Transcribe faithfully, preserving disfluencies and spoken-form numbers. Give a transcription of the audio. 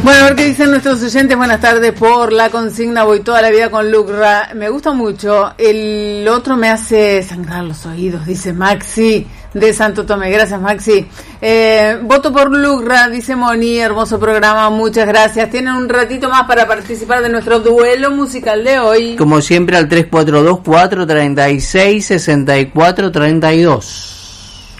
Bueno, a ver qué dicen nuestros oyentes. Buenas tardes. Por la consigna voy toda la vida con Lucra. Me gusta mucho. El otro me hace sangrar los oídos, dice Maxi de Santo Tomé. Gracias, Maxi. Eh, voto por Lucra, dice Moni. Hermoso programa, muchas gracias. Tienen un ratito más para participar de nuestro duelo musical de hoy. Como siempre al tres cuatro dos, cuatro tres seis, seis cuatro tres dos.